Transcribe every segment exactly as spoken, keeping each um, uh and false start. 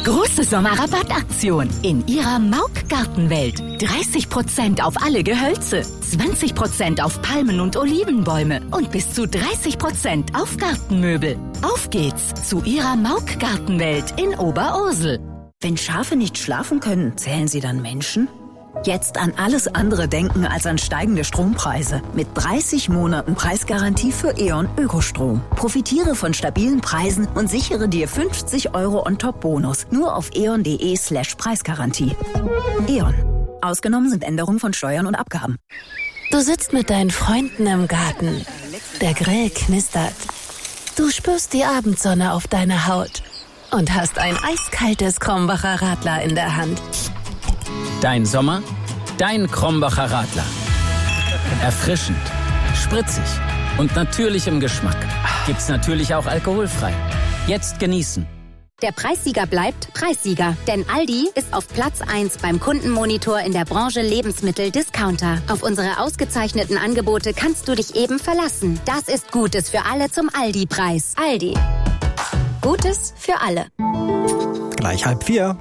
Große Sommerrabattaktion in Ihrer Mauk Gartenwelt. dreißig Prozent auf alle Gehölze, zwanzig Prozent auf Palmen und Olivenbäume und bis zu dreißig Prozent auf Gartenmöbel. Auf geht's zu Ihrer Mauk Gartenwelt in Oberursel. Wenn Schafe nicht schlafen können, zählen sie dann Menschen? Jetzt an alles andere denken als an steigende Strompreise. Mit dreißig Monaten Preisgarantie für E.ON Ökostrom. Profitiere von stabilen Preisen und sichere dir fünfzig Euro On-Top-Bonus. Nur auf eon.de slash Preisgarantie. E.ON. Ausgenommen sind Änderungen von Steuern und Abgaben. Du sitzt mit deinen Freunden im Garten. Der Grill knistert. Du spürst die Abendsonne auf deiner Haut und hast ein eiskaltes Krombacher Radler in der Hand. Dein Sommer, dein Krombacher Radler. Erfrischend, spritzig und natürlich im Geschmack. Gibt's natürlich auch alkoholfrei. Jetzt genießen. Der Preissieger bleibt Preissieger, denn Aldi ist auf Platz eins beim Kundenmonitor in der Branche Lebensmittel-Discounter. Auf unsere ausgezeichneten Angebote kannst du dich eben verlassen. Das ist Gutes für alle zum Aldi-Preis. Aldi. Gutes für alle. Gleich halb vier.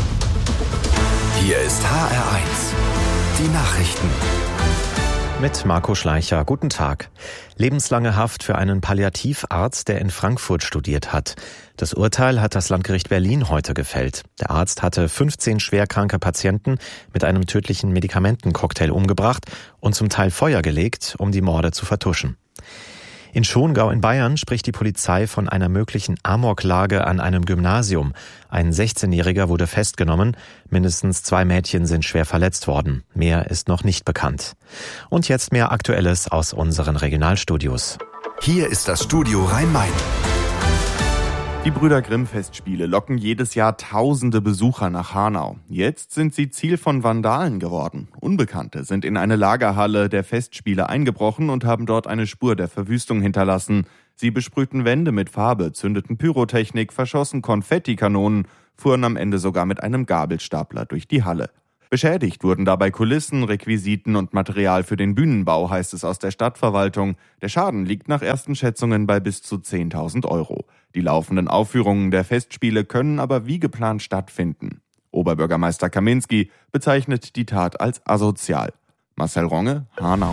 Hier ist H R eins. Die Nachrichten. Mit Marco Schleicher. Guten Tag. Lebenslange Haft für einen Palliativarzt, der in Frankfurt studiert hat. Das Urteil hat das Landgericht Berlin heute gefällt. Der Arzt hatte fünfzehn schwerkranke Patienten mit einem tödlichen Medikamentencocktail umgebracht und zum Teil Feuer gelegt, um die Morde zu vertuschen. In Schongau in Bayern spricht die Polizei von einer möglichen Amoklage an einem Gymnasium. Ein sechzehnjähriger wurde festgenommen. Mindestens zwei Mädchen sind schwer verletzt worden. Mehr ist noch nicht bekannt. Und jetzt mehr Aktuelles aus unseren Regionalstudios. Hier ist das Studio Rhein-Main. Die Brüder Grimm-Festspiele locken jedes Jahr tausende Besucher nach Hanau. Jetzt sind sie Ziel von Vandalen geworden. Unbekannte sind in eine Lagerhalle der Festspiele eingebrochen und haben dort eine Spur der Verwüstung hinterlassen. Sie besprühten Wände mit Farbe, zündeten Pyrotechnik, verschossen Konfettikanonen, fuhren am Ende sogar mit einem Gabelstapler durch die Halle. Beschädigt wurden dabei Kulissen, Requisiten und Material für den Bühnenbau, heißt es aus der Stadtverwaltung. Der Schaden liegt nach ersten Schätzungen bei bis zu zehntausend Euro. Die laufenden Aufführungen der Festspiele können aber wie geplant stattfinden. Oberbürgermeister Kaminski bezeichnet die Tat als asozial. Marcel Ronge, Hanau.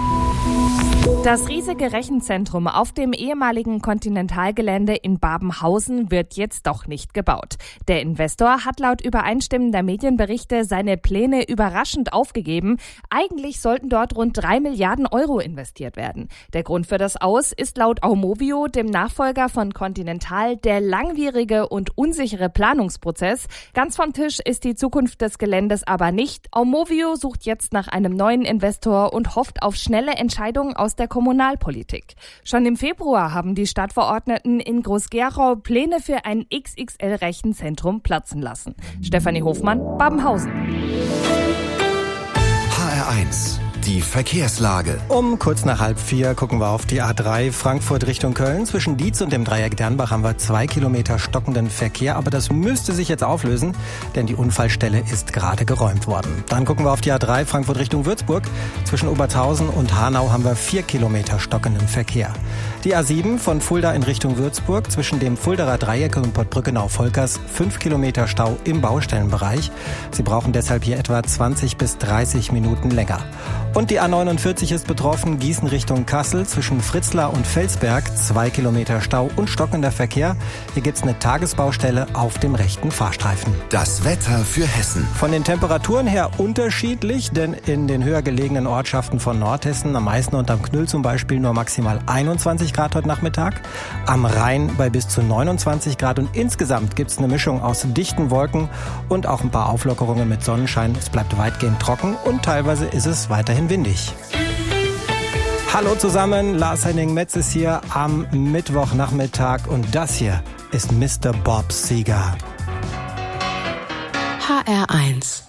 Das riesige Rechenzentrum auf dem ehemaligen Kontinentalgelände in Babenhausen wird jetzt doch nicht gebaut. Der Investor hat laut übereinstimmender Medienberichte seine Pläne überraschend aufgegeben. Eigentlich sollten dort rund drei Milliarden Euro investiert werden. Der Grund für das Aus ist laut Aumovio, dem Nachfolger von Continental, der langwierige und unsichere Planungsprozess. Ganz vom Tisch ist die Zukunft des Geländes aber nicht. Aumovio sucht jetzt nach einem neuen Investor und hofft auf schnelle Entscheidungen aus der Kommunalpolitik. Schon im Februar haben die Stadtverordneten in Groß-Gerau Pläne für ein X X L-Rechenzentrum platzen lassen. Stefanie Hofmann, Babenhausen. H R eins. Die Verkehrslage. Um kurz nach halb vier gucken wir auf die A drei Frankfurt Richtung Köln. Zwischen Dietz und dem Dreieck Dernbach haben wir zwei Kilometer stockenden Verkehr. Aber das müsste sich jetzt auflösen, denn die Unfallstelle ist gerade geräumt worden. Dann gucken wir auf die A drei Frankfurt Richtung Würzburg. Zwischen Obertshausen und Hanau haben wir vier Kilometer stockenden Verkehr. Die A sieben von Fulda in Richtung Würzburg. Zwischen dem Fuldaer Dreieck und Podbrückenau-Volkers fünf Kilometer Stau im Baustellenbereich. Sie brauchen deshalb hier etwa zwanzig bis dreißig Minuten länger. Und die A neunundvierzig ist betroffen, Gießen Richtung Kassel, zwischen Fritzlar und Felsberg, zwei Kilometer Stau und stockender Verkehr. Hier gibt's eine Tagesbaustelle auf dem rechten Fahrstreifen. Das Wetter für Hessen. Von den Temperaturen her unterschiedlich, denn in den höher gelegenen Ortschaften von Nordhessen, am Meißen und am Knüll zum Beispiel, nur maximal einundzwanzig Grad heute Nachmittag. Am Rhein bei bis zu neunundzwanzig Grad und insgesamt gibt's eine Mischung aus dichten Wolken und auch ein paar Auflockerungen mit Sonnenschein. Es bleibt weitgehend trocken und teilweise ist es weiterhin windig. Hallo zusammen, Lars Henning Metz ist hier am Mittwochnachmittag und das hier ist Mister Bob Seger. H R eins